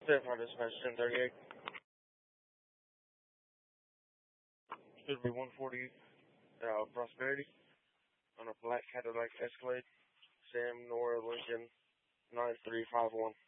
Verify dispatch 1038. Should be 140 Prosperity on a black Cadillac Escalade, Sam Nora Lincoln 9351.